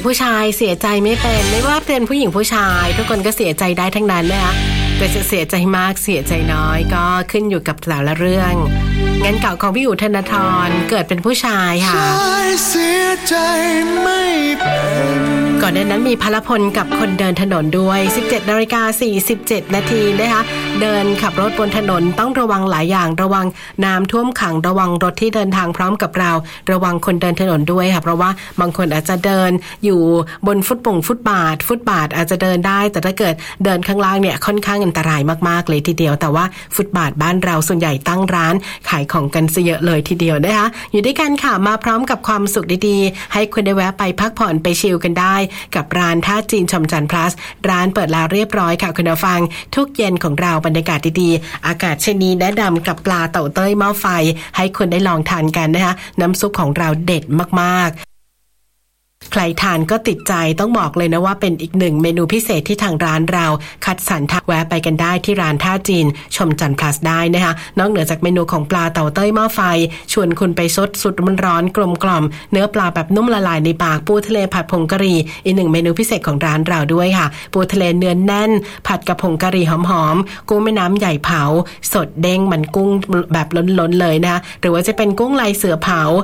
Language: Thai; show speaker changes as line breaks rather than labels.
ผู้ชายเสียใจไม่เป็นไม่ว่าเป็นผู้หญิงผู้ชายทุกคนก็เสียใจได้ทั้งนั้นนะคะแต่จะเสียใจมากเสียใจน้อยก็ขึ้นอยู่กับแต่ละเรื่องงั้นเก่าของพี่อู๋ธนทรเกิดเป็นผู้ชายค่ะเสียใจไม่เป็นก่อนหน้านั้นมีพลพลกับคนเดินถนนด้วย 17:47 นาทีนะคะเดินขับรถบนถนนต้องระวังหลายอย่างระวังน้ำท่วมขังระวังรถที่เดินทางพร้อมกับเราระวังคนเดินถนนด้วยค่ะเพราะว่าบางคนอาจจะเดินอยู่บนฟุตบาทอาจจะเดินได้แต่ถ้าเกิดเดินข้างล่างเนี่ยค่อนข้างอันตรายมากๆเลยทีเดียวแต่ว่าฟุตบาทบ้านเราส่วนใหญ่ตั้งร้านขายของกันซะเยอะเลยทีเดียวนะคะอยู่ด้วยกันค่ะมาพร้อมกับความสุขดีๆให้คุณได้แวะไปพักผ่อนไปชิลกันได้กับร้านท่าจีนชมจันทร์ plus ร้านเปิดแล้วเรียบร้อยค่ะคุณผู้ฟังทุกเย็นของเราบรรยากาศดีๆอากาศเช่นนี้แนะนำกับปลาเต่าเต้ยหม้อไฟให้คุณได้ลองทานกันนะคะน้ำซุปของเราเด็ดมากๆใครทานก็ติดใจต้องบอกเลยนะว่าเป็นอีกหนึ่งเมนูพิเศษที่ทางร้านเราคัดสรรแวะไปกันได้ที่ร้านท่าจีนชมจันทร์ plus ได้นะคะนอกเหนือจากเมนูของปลาเต่าเต้ยหม้อไฟชวนคุณไปซดสุดร้อนกลมกล่อมเนื้อปลาแบบนุ่มละลายในปากปูทะเลผัดผงกะหรี่อีกหนึ่งเมนูพิเศษของร้านเราด้วยค่ะปูทะเลเนื้อแน่นผัดกับผงกะหรี่หอมๆกุ้งแม่น้ำใหญ่เผาสดเด้งมันกุ้งแบบล้นๆเลยนะหรือว่าจะเป็นกุ้งลายเสือเผา